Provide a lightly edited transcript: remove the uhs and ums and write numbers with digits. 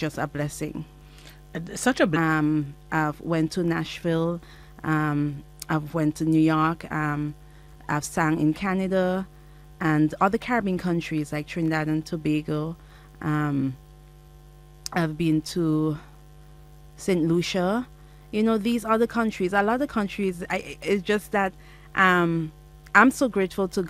just a blessing. Such a I've went to Nashville. I've went to New York. I've sang in Canada and other Caribbean countries like Trinidad and Tobago. I've been to St. Lucia. You know, these other countries, a lot of countries, it's just that I'm so grateful to